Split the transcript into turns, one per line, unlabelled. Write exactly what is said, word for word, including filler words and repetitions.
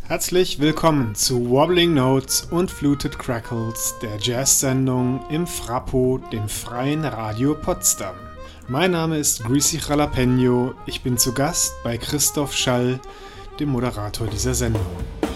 Herzlich willkommen zu Wobbling Notes und Fluted Crackles, der Jazz-Sendung im Frappo, dem Freien Radio Potsdam. Mein Name ist Greasy Jalapeno, ich bin zu Gast bei Christoph Schall, dem Moderator dieser Sendung.